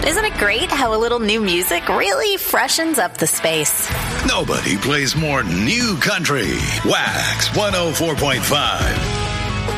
Isn't it great how a little new music really freshens up the space? Nobody plays more new country. Wax 104.5.